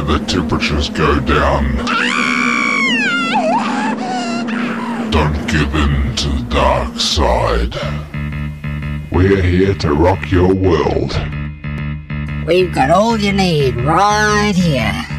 the temperatures go down. Don't give in to the dark side. We're here to rock your world. We've got all you need right here.